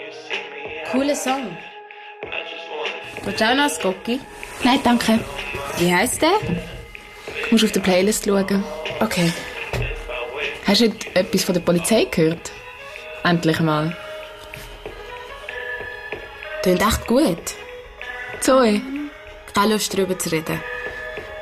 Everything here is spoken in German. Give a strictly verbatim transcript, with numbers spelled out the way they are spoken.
Cooler Song. Willst du auch noch ein Gocki? Nein, danke. Wie heisst der? Du musst auf der Playlist schauen. Okay. Hast du nicht etwas von der Polizei gehört? Endlich mal. Klingt echt gut. Zoe. Keine Lust, darüber zu reden.